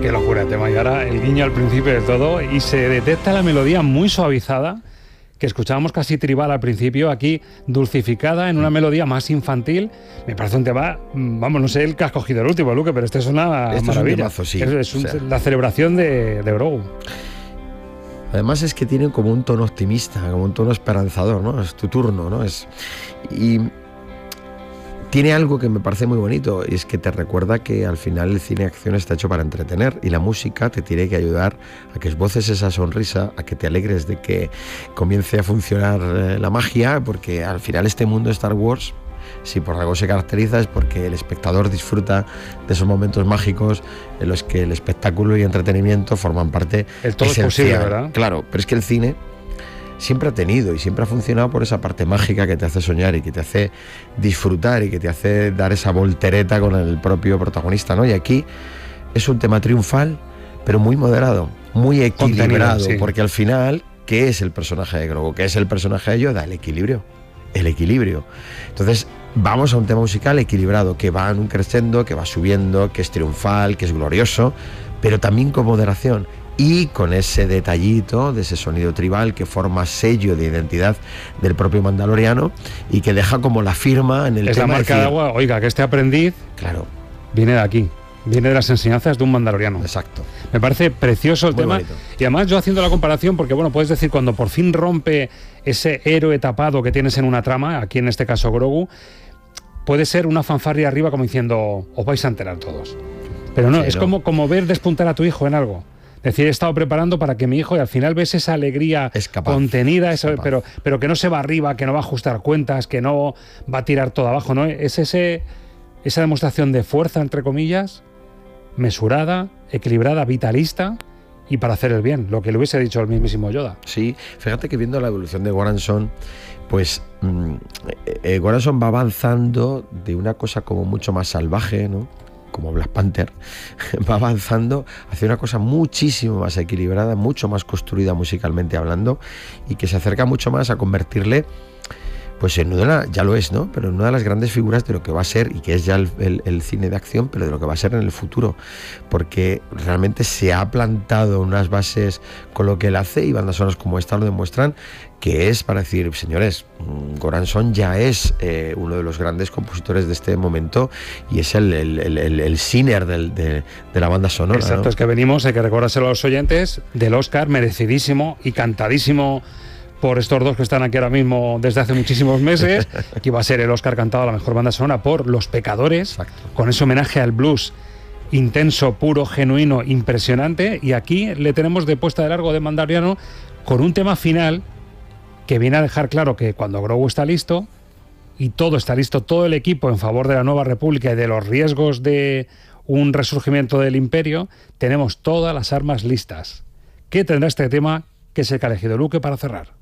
Qué locura tema. Y ahora el guiño al principio de todo, y se detecta la melodía muy suavizada, que escuchábamos casi tribal al principio, aquí dulcificada en una melodía más infantil. Me parece un tema, vamos, no sé el que has cogido el último, Luque, pero este es una maravilla. Es un temazo, sí. La celebración de Grogu. Además es que tiene como un tono optimista, como un tono esperanzador, ¿no? Es tu turno, ¿no? Y tiene algo que me parece muy bonito, y es que te recuerda que al final el cine de acción está hecho para entretener, y la música te tiene que ayudar a que esboces esa sonrisa, a que te alegres de que comience a funcionar la magia, porque al final este mundo de Star Wars, si por algo se caracteriza, es porque el espectador disfruta de esos momentos mágicos en los que el espectáculo y entretenimiento forman parte el todo esencial. Es posible, ¿verdad? Claro, pero es que el cine siempre ha tenido y siempre ha funcionado por esa parte mágica que te hace soñar y que te hace disfrutar y que te hace dar esa voltereta con el propio protagonista, ¿no? Y aquí es un tema triunfal, pero muy moderado, muy equilibrado, sí. Porque al final, ¿qué es el personaje de Grogu? ¿Qué es el personaje de Yoda? El equilibrio. El equilibrio. Entonces, vamos a un tema musical equilibrado, que va en un crescendo, que va subiendo, que es triunfal, que es glorioso, pero también con moderación. Y con ese detallito de ese sonido tribal que forma sello de identidad del propio mandaloriano y que deja como la firma en el es tema. Es la marca de agua, oiga, que este aprendiz, claro, viene de aquí, viene de las enseñanzas de un mandaloriano. Exacto. Me parece precioso el muy tema. Bonito. Y además yo haciendo la comparación, porque bueno, puedes decir, cuando por fin rompe ese héroe tapado que tienes en una trama, aquí en este caso Grogu, puede ser una fanfarria arriba como diciendo, os vais a enterar todos. Pero no, sí, es no. Como ver despuntar a tu hijo en algo. Es decir, he estado preparando para que mi hijo, y al final ves esa alegría contenida, pero que no se va arriba, que no va a ajustar cuentas, que no va a tirar todo abajo, ¿no? Es esa demostración de fuerza, entre comillas, mesurada, equilibrada, vitalista, y para hacer el bien, lo que le hubiese dicho el mismísimo Yoda. Sí, fíjate que viendo la evolución de Goranson, pues Goranson va avanzando de una cosa como mucho más salvaje, ¿no? Como Black Panther, va avanzando hacia una cosa muchísimo más equilibrada, mucho más construida musicalmente hablando, y que se acerca mucho más a convertirle, pues en una, ya lo es, ¿no? Pero en una de las grandes figuras de lo que va a ser, y que es ya el cine de acción, pero de lo que va a ser en el futuro, porque realmente se ha plantado unas bases con lo que él hace, y bandas sonoras como esta lo demuestran, que es para decir, señores, Goranson ya es uno de los grandes compositores de este momento, y es el Sinner de la banda sonora. Exacto, ¿no? Es que venimos, hay que recordárselo a los oyentes, del Oscar merecidísimo y cantadísimo por estos dos que están aquí ahora mismo desde hace muchísimos meses, que iba a ser el Oscar cantado a la mejor banda sonora por Los Pecadores. Exacto. Con ese homenaje al blues intenso, puro, genuino, impresionante, y aquí le tenemos de puesta de largo de Mandaloriano con un tema final que viene a dejar claro que cuando Grogu está listo, y todo está listo, todo el equipo en favor de la Nueva República y de los riesgos de un resurgimiento del Imperio, tenemos todas las armas listas. ¿Qué tendrá este tema que es el que ha elegido Luque para cerrar?